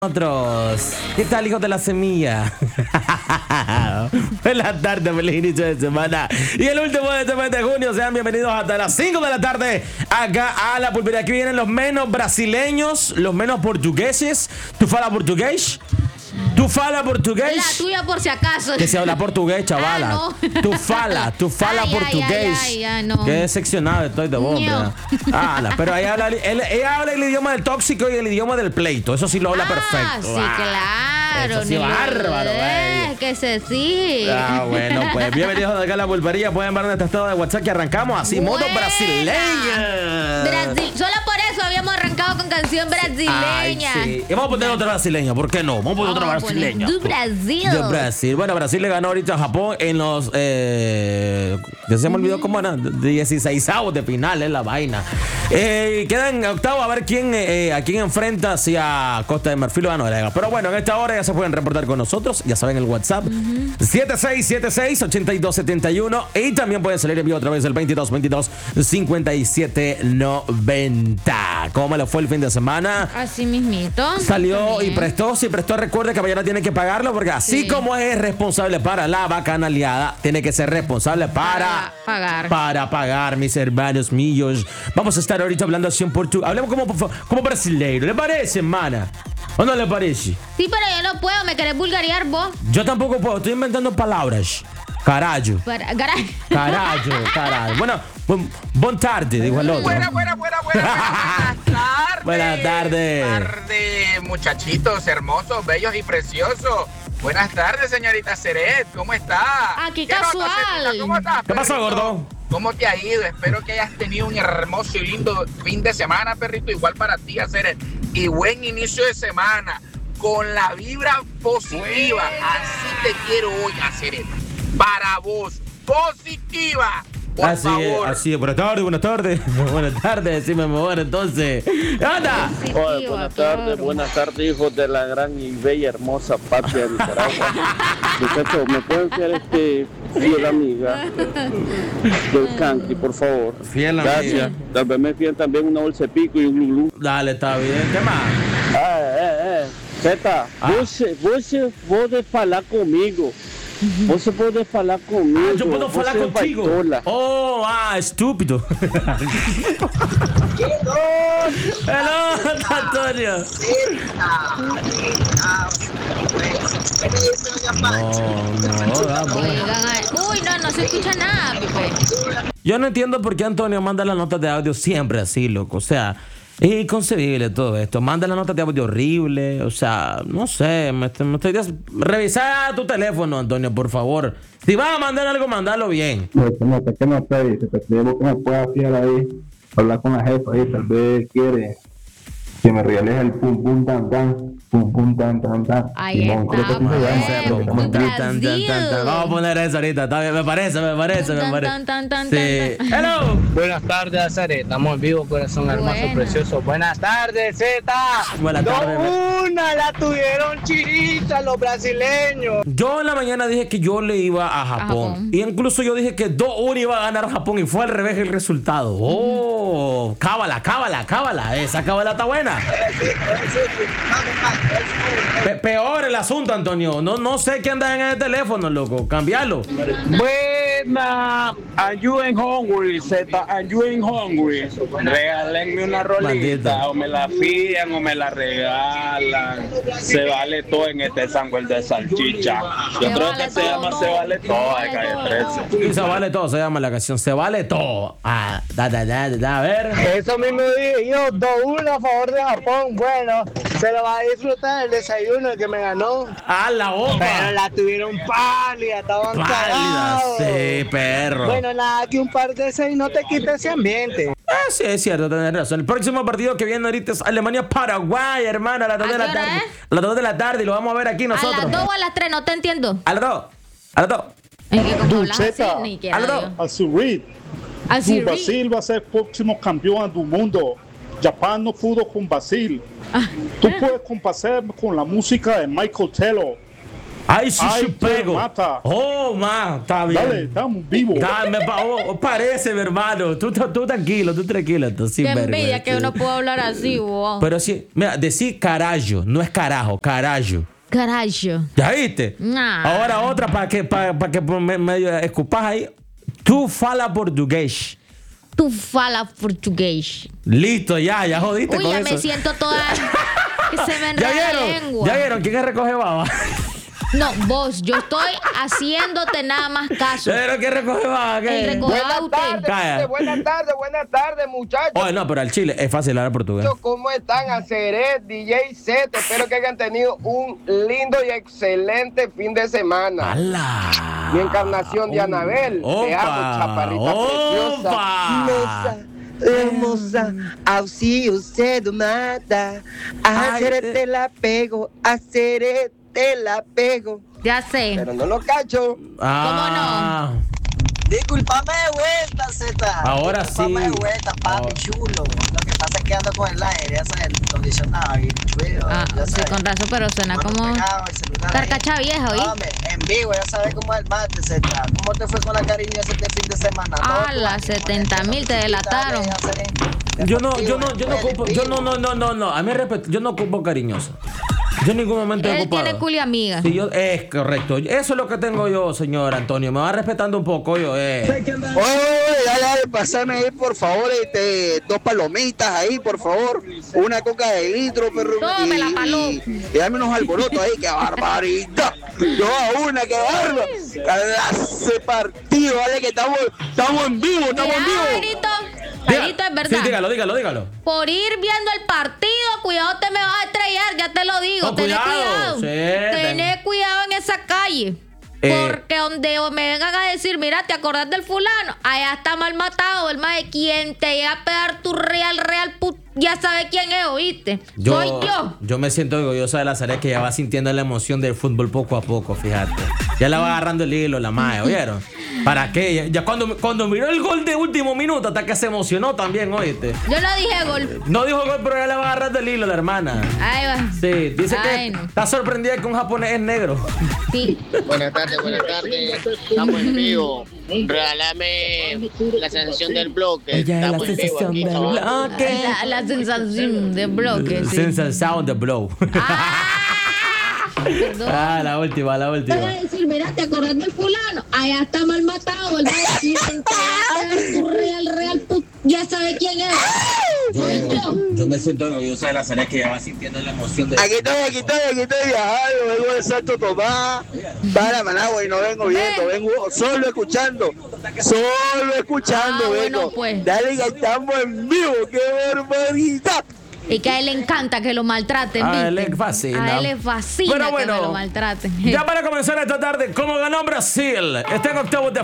Otros. ¿Qué tal, hijos de la semilla? Buenas tardes, feliz inicio de semana. Y el último de este mes de junio. Sean bienvenidos hasta las 5 de la tarde acá a la pulpería. Aquí vienen los menos brasileños, los menos portugueses. ¿Tú fala portugués? ¿Tú fala portugués? La tuya por si acaso. Que se habla portugués, chavala. No. Tú fala portugués. No. Qué decepcionado estoy de vos, No. pero ella habla el idioma del tóxico y el idioma del pleito. Eso sí lo habla perfecto. Sí, claro. Eso sí, bárbaro, güey. Que se sí. Bueno, pues bienvenidos acá a la pulpería. Pueden ver nuestro estado de WhatsApp que arrancamos así, modo brasileña. Brasil. Solo por eso habíamos arrancado con canción brasileña. Ay, sí. Y vamos a poner otra brasileña, ¿por qué no? Vamos a poner otra brasileña. De Brasil. De Brasil. Bueno, Brasil le ganó ahorita a Japón en los. Ya se me olvidó cómo era. 16avos de final, es la vaina. Quedan en octavo a ver a quién enfrenta hacia Costa de Marfil o Noruega. Pero bueno, en esta hora ya se pueden reportar con nosotros. Ya saben el WhatsApp: 7676-8271. Y también pueden salir en vivo a través del 2222-5790. ¿Cómo le fue el fin de semana? Así mismito. Salió También. y prestó. Si prestó, recuerde que mañana tiene que pagarlo. Porque así Sí. como es responsable para la bacanaleada, tiene que ser responsable para pagar. Para pagar, mis hermanos míos. Vamos a estar ahorita hablando así en portugués. Hablemos como brasileiro. ¿Le parece, mana? ¿O no le parece? Sí, pero yo no puedo. ¿Me querés vulgarear vos? Yo tampoco puedo. Estoy inventando palabras. Carallo. Carallo. Bueno, bon tarde, dijo el otro. Buenas tardes. Buenas tardes. Muchachitos hermosos, bellos y preciosos. Buenas tardes, señorita Seret. ¿Cómo está? Ah, qué casual. Nota, ¿cómo estás? ¿Qué pasó, perrito? gordo? ¿Cómo te ha ido? Espero que hayas tenido un hermoso y lindo fin de semana, perrito. Igual para ti, Seret. Y buen inicio de semana. Con la vibra positiva. Así te quiero hoy, Seret. Para vos, positiva. Por favor. Así es. Buenas tardes. Buenas tardes, decime mejor entonces. ¡Anda! Oye, buenas tardes, hijos de la gran y bella, hermosa patria de Nicaragua. Muchachos, ¿me pueden ser fiel amiga del Canqui, por favor? Fiel amiga. Gracias. Tal vez me fíen también una bolsa de pico y un glu. Dale, está bien. ¿Qué más? Zeta, você pode falar comigo. Você pode falar comigo. Yo puedo hablar Você contigo. baitola. Estúpido. Hello, Antonio. No se escucha nada, Pipe. Yo no entiendo por qué Antonio manda las notas de audio siempre así, loco. O sea, es inconcebible todo esto. Manda las notas de audio horrible. O sea, no sé. Revisa tu teléfono, Antonio, por favor. Si vas a mandar algo, mandalo bien. ¿Qué no te dice? Te pido que me pueda fiar ahí, hablar con la jefa ahí, tal vez quiere que me realice el pum pum tan tan. Ahí Simón, creo que está, así se llama. Brasil. Vamos a poner eso ahorita. Está bien, me parece. Sí. Hello. Buenas tardes, Azare. Estamos en vivo, corazón hermoso, Buenas. precioso. Buenas tardes, Zeta. Buenas tardes. Una la tuvieron chiritas los brasileños. Yo en la mañana dije que yo le iba a Japón. Japón. Y incluso yo dije que 2-1 iba a ganar Japón. Y fue al revés el resultado. Oh, cábala. Esa cábala está buena. Peor el asunto, Antonio. No sé qué andas en el teléfono, loco. Cambialo. Buena, are you in hungry, Zeta? Are you in hungry? Regálenme una rolita, Maldita. o me la fían o me la regalan. Se vale todo en este sándwich de salchicha. Yo Se creo vale que se llama todo. Se vale todo de vale calle todo. 13. Y se vale todo, se llama la canción. Se vale todo. A ver. Eso mismo dije yo, 2-1 a favor de Japón. Bueno, se lo va a disfrutar el desayuno que me ganó. ¡A la Pero boca! la tuvieron pálida, estaban Pálida, cagados. sí, perro. Bueno, nada, que un par de 6 no te quita ese ambiente. Sí, es cierto, tenés razón. El próximo partido que viene ahorita es Alemania-Paraguay, hermano, a las 2 de ¿A la qué hora tarde. es? A las 2 de la tarde y lo vamos a ver aquí A nosotros. las 2 o a las 3, no te entiendo. A las 2. A las 2. Es que como hablas así, Zeta, ni que algo. adiós. Así Así, o Brasil vai ser próximo campeão do mundo. Japão não pudo com Brasil. Tu puedes comparar con la música de Michael Taylor. Ay, sí, Ay, sí, pego. mata. Oh, está bien. Dale, estamos vivos. Parece, mi hermano. Tú tranquilo, tú sin Qué envidia vergüenza. que uno pueda hablar así, wow. Pero sí, mira, decir carajo, no es carajo, carajo. Carajo. ¿Ya viste? Nah. Ahora otra para que medio escupas ahí. Tú fala portugués. Tú fala portugués. Listo, ya jodiste Uy, con ya eso. me siento toda... que se me enreda la lengua. ¿Ya vieron? ¿Quién recoge baba? No, vos, yo estoy haciéndote nada más caso. ¿Ya vieron quién recoge baba? El recoge Buenas usted. Calla. buenas tardes, muchachos. Oye, no, pero al chile es fácil hablar portugués. ¿Cómo están? Aceret, DJ Z. Espero que hayan tenido un lindo y excelente fin de semana. ¡Hala! Mi encarnación de Anabel. Te amo, chaparrita preciosa. Hermosa, auxilio cedo mata. Te la pego, te la pego. Ya sé. Pero no lo cacho. Ah, Disculpame de vuelta, Z. Ahora Disculpame sí. de vuelta, papi, Ahora. chulo. Lo que pasa es que ando con el aire, ya sabes, el acondicionado y chulo. ya Sí, sabes. con razón, pero suena Mano como pegado, el celular carcacha ahí. vieja, ¿oí? Hombre, en vivo, ya sabes cómo es el mate, Z. ¿Cómo te fue con la cariñosa este fin de semana? Ah, No, las 70,000 te delataron. yo no ocupo, no. A mí respeto, yo no ocupo cariñoso. Yo en ningún momento he Él ocupado. tiene culi amiga. Sí, es correcto. Eso es lo que tengo yo, señor Antonio. Me va respetando un poco, yo. Oye, dale, pasame ahí, por favor, 2 palomitas ahí, por favor. Una coca de litro, perro. Tome la paloma. Y dame unos alborotos ahí, que barbaridad. Yo a una, que barba. Hace partido, vale, que estamos en vivo, estamos en Mira, vivo. Benito, Benito, es verdad. Sí, dígalo. Por ir viendo el partido, cuidado, te me vas a estrellar, ya te lo digo. No, Tené cuidado, cuidado. sí, Tené cuidado en esa calle. Porque donde me vengan a decir, mira, ¿te acordás del fulano? Allá está mal matado, el más de quien te llega a pegar tu real ya sabe quién es, ¿oíste? Soy yo. Yo me siento orgulloso de la Zaret, que ya va sintiendo la emoción del fútbol poco a poco, fíjate. Ya la va agarrando el hilo, la mae, ¿oyeron? ¿Para qué? Ya cuando miró el gol de último minuto, hasta que se emocionó también, ¿oíste? Yo no dije gol. No dijo gol, pero ya le va agarrando el hilo, la hermana. Ahí va. Sí, dice Ay, que no. está sorprendida que un japonés es negro. Sí. Buenas tardes. Estamos en vivo. Regálame la sensación del bloque. Ella es la Estamos en vivo sensación aquí, del chaval. bloque. La sensación de bloque. Sí. Sensación de blow. Perdón. La última. decir, mira, ¿te acordás del fulano? Allá está mal matado, el real, ya sabe quién es. Yo me siento orgulloso de la Zaret, que ya va sintiendo la emoción de... Aquí estoy viajando, vengo de Santo Tomás para Managua y no vengo viendo, vengo solo escuchando, Bueno, vengo. pues. Dale, que estamos en vivo, qué barbaridad. Y que a él le encanta que lo maltraten, A ¿viste? él le fascina. A él le fascina Pero que bueno, me lo maltraten. Ya para comenzar esta tarde, ¿cómo ganó Brasil? Está en octavos de